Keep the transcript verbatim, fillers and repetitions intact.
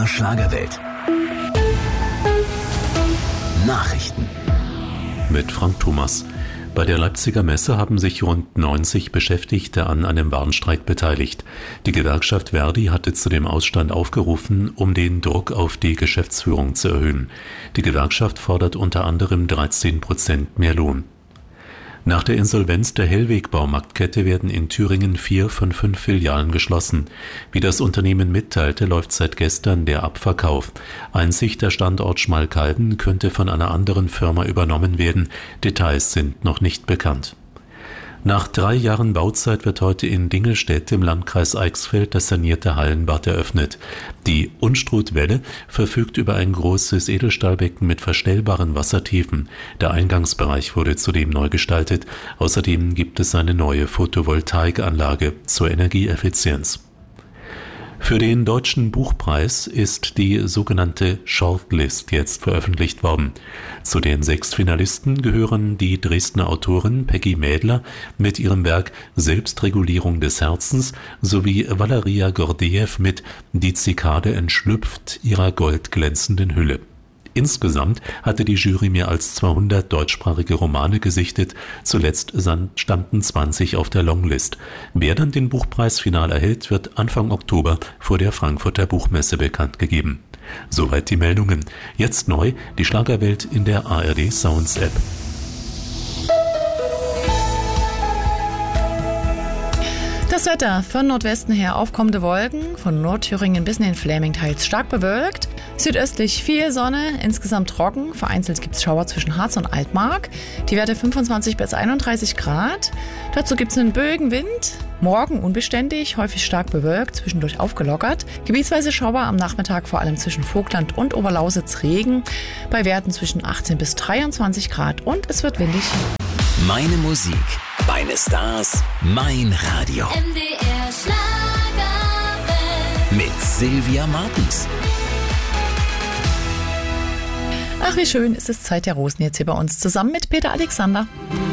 der Schlagerwelt. Nachrichten mit Frank Thomas. Bei der Leipziger Messe haben sich rund neunzig Beschäftigte an einem Warnstreik beteiligt. Die Gewerkschaft Verdi hatte zu dem Ausstand aufgerufen, um den Druck auf die Geschäftsführung zu erhöhen. Die Gewerkschaft fordert unter anderem dreizehn Prozent mehr Lohn. Nach der Insolvenz der Hellweg-Baumarktkette werden in Thüringen vier von fünf Filialen geschlossen. Wie das Unternehmen mitteilte, läuft seit gestern der Abverkauf. Einzig der Standort Schmalkalden könnte von einer anderen Firma übernommen werden. Details sind noch nicht bekannt. Nach drei Jahren Bauzeit wird heute in Dingelstädt im Landkreis Eichsfeld das sanierte Hallenbad eröffnet. Die Unstrutwelle verfügt über ein großes Edelstahlbecken mit verstellbaren Wassertiefen. Der Eingangsbereich wurde zudem neu gestaltet. Außerdem gibt es eine neue Photovoltaikanlage zur Energieeffizienz. Für den Deutschen Buchpreis ist die sogenannte Shortlist jetzt veröffentlicht worden. Zu den sechs Finalisten gehören die Dresdner Autorin Peggy Mädler mit ihrem Werk Selbstregulierung des Herzens sowie Valeria Gordejew mit Die Zikade entschlüpft ihrer goldglänzenden Hülle. Insgesamt hatte die Jury mehr als zweihundert deutschsprachige Romane gesichtet, zuletzt standen zwanzig auf der Longlist. Wer dann den Buchpreis final erhält, wird Anfang Oktober vor der Frankfurter Buchmesse bekannt gegeben. Soweit die Meldungen. Jetzt neu die Schlagerwelt in der A R D Sounds App. Das Wetter von Nordwesten her aufkommende Wolken, von Nordthüringen bis in den Fläming teils stark bewölkt. Südöstlich viel Sonne, insgesamt trocken. Vereinzelt gibt es Schauer zwischen Harz und Altmark. Die Werte fünfundzwanzig bis einunddreißig Grad. Dazu gibt es einen Böenwind. Morgen unbeständig, häufig stark bewölkt, zwischendurch aufgelockert. Gebietsweise Schauer am Nachmittag vor allem zwischen Vogtland und Oberlausitz Regen. Bei Werten zwischen achtzehn bis dreiundzwanzig Grad und es wird windig. Meine Musik, meine Stars, mein Radio. M D R Schlagerwelt. Mit Sylvia Martens. Ach, wie schön ist es Zeit der Rosen jetzt hier bei uns zusammen mit Peter Alexander.